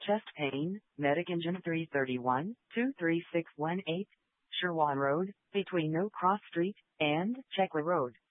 chest pain, Medic Engine 331, 23618, Sherwan Road, between No Cross Street and Checkley Road.